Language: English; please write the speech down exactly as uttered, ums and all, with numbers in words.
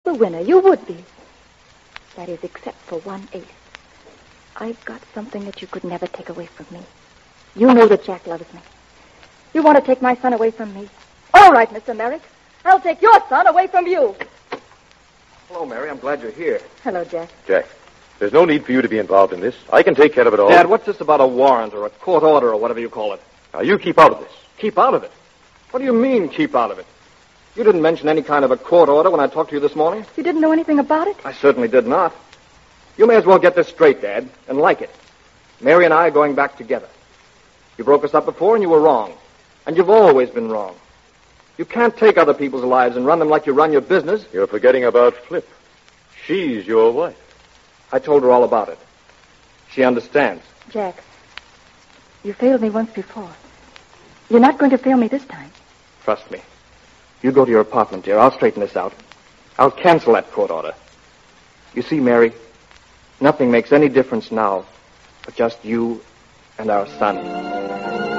The winner, you would be. That is, except for one ace. I've got something that you could never take away from me. You know that Jack loves me. You want to take my son away from me? All right, Mister Merrick. I'll take your son away from you. Hello, Mary. I'm glad you're here. Hello, Jack. Jack, there's no need for you to be involved in this. I can take care of it all. Dad, what's this about a warrant or a court order or whatever you call it? Now, you keep out of this. Keep out of it? What do you mean, keep out of it? You didn't mention any kind of a court order when I talked to you this morning? You didn't know anything about it? I certainly did not. You may as well get this straight, Dad, and like it. Mary and I are going back together. You broke us up before and you were wrong. And you've always been wrong. You can't take other people's lives and run them like you run your business. You're forgetting about Flip. She's your wife. I told her all about it. She understands. Jack, you failed me once before. You're not going to fail me this time. Trust me. You go to your apartment, dear. I'll straighten this out. I'll cancel that court order. You see, Mary, nothing makes any difference now but just you and our son.